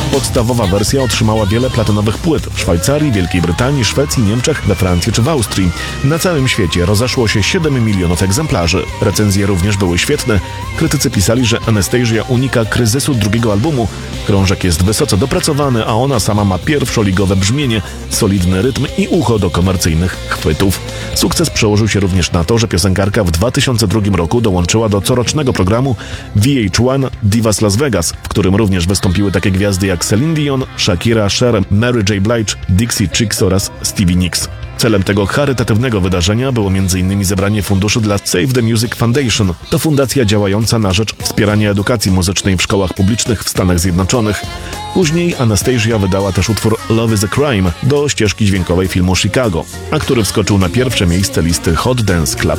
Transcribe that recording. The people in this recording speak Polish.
Podstawowa wersja otrzymała wiele platynowych płyt w Szwajcarii, Wielkiej Brytanii, Szwecji, Niemczech, we Francji czy w Austrii. Na całym świecie rozeszło się 7 milionów egzemplarzy. Recenzje również były świetne. Krytycy pisali, że Anastasia unika kryzysu drugiego albumu. Krążek jest wysoce dopracowany, a ona sama ma pierwszoligowe brzmienie, solidny rytm i ucho do komercyjnych chwytów. Sukces przełożył się również na to, że piosenkarka w 2002 roku dołączyła do corocznego programu VH1 Divas Las Vegas, w którym również wystąpiły takie gwiazdy jak Celine Dion, Shakira, Cher, Mary J. Blige, Dixie Chicks oraz Stevie Nicks. Celem tego charytatywnego wydarzenia było m.in. zebranie funduszy dla Save the Music Foundation. To fundacja działająca na rzecz wspierania edukacji muzycznej w szkołach publicznych w Stanach Zjednoczonych. Później Anastasia wydała też utwór Love is a Crime do ścieżki dźwiękowej filmu Chicago, a który wskoczył na pierwsze miejsce listy Hot Dance Club